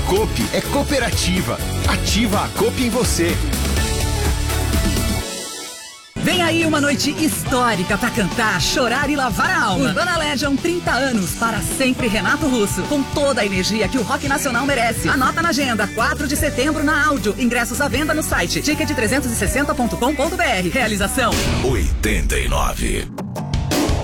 Coop é cooperativa. Ativa a Coop em você. Vem aí uma noite histórica pra cantar, chorar e lavar a alma. Urbana Legend, 30 anos, para sempre Renato Russo, com toda a energia que o rock nacional merece. Anota na agenda, 4 de setembro na Áudio. Ingressos à venda no site ticket360.com.br. Realização 89.